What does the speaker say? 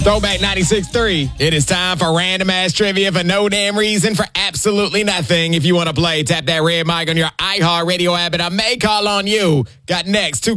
Throwback 96.3. It is time for random ass trivia for no damn reason, for absolutely nothing. If you want to play, tap that red mic on your iHeartRadio app and I may call on you. Got next, two